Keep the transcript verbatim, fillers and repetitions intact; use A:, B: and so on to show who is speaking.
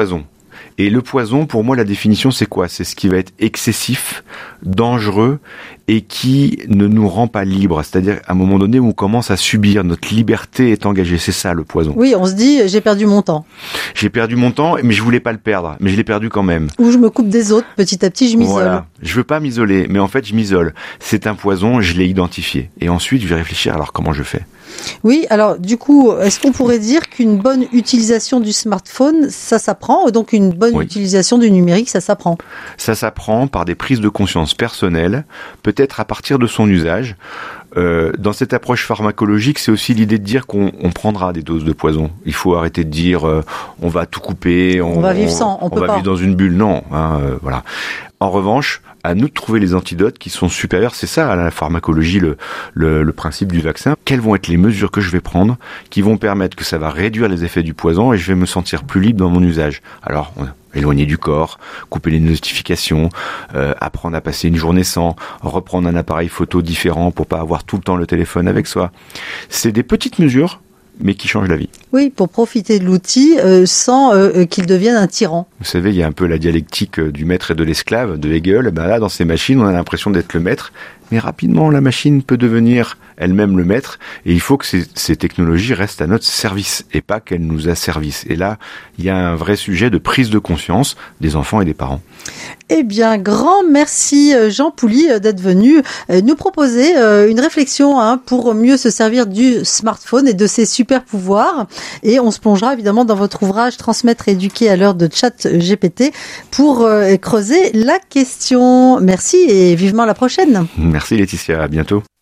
A: Poison. Et le poison, pour moi, la définition, c'est quoi ? C'est ce qui va être excessif, dangereux et qui ne nous rend pas libres. C'est-à-dire, à un moment donné, où on commence à subir, notre liberté est engagée. C'est ça, le poison.
B: Oui, on se dit, j'ai perdu mon temps.
A: J'ai perdu mon temps, mais je voulais pas le perdre. Mais je l'ai perdu quand même.
B: Ou je me coupe des autres, petit à petit, je m'isole.
A: Voilà. Je veux pas m'isoler, mais en fait, je m'isole. C'est un poison, je l'ai identifié. Et ensuite, je vais réfléchir, alors comment je fais ?
B: Oui, alors du coup, est-ce qu'on pourrait dire qu'une bonne utilisation du smartphone, ça s'apprend, donc une bonne
A: oui.
B: utilisation du numérique, ça s'apprend?
A: Ça s'apprend par des prises de conscience personnelles, peut-être à partir de son usage. Euh, dans cette approche pharmacologique, c'est aussi l'idée de dire qu'on on prendra des doses de poison. Il faut arrêter de dire euh, on va tout couper, on,
B: on va vivre sans, on,
A: on
B: peut
A: va
B: pas.
A: vivre dans une bulle. Non, hein, euh, voilà. En revanche, à nous de trouver les antidotes qui sont supérieurs. C'est ça, à la pharmacologie, le, le, le principe du vaccin. Quelles vont être les mesures que je vais prendre qui vont permettre que ça va réduire les effets du poison et je vais me sentir plus libre dans mon usage. Alors, on éloigner du corps, couper les notifications, euh, apprendre à passer une journée sans, reprendre un appareil photo différent pour pas avoir tout le temps le téléphone avec soi. C'est des petites mesures, mais qui changent la vie.
B: Oui, pour profiter de l'outil euh, sans euh, qu'il devienne un tyran.
A: Vous savez, il y a un peu la dialectique du maître et de l'esclave de Hegel. Ben là, dans ces machines, on a l'impression d'être le maître, mais rapidement, la machine peut devenir elle-même le maître, et il faut que ces, ces technologies restent à notre service, et pas qu'elles nous asservissent. Et là, il y a un vrai sujet de prise de conscience des enfants et des parents.
B: Eh bien, grand merci Jean Pouly d'être venu nous proposer une réflexion hein, pour mieux se servir du smartphone et de ses super pouvoirs. Et on se plongera évidemment dans votre ouvrage Transmettre et éduquer à l'heure de ChatGPT pour creuser la question. Merci et vivement la prochaine.
A: Merci Laetitia, à bientôt.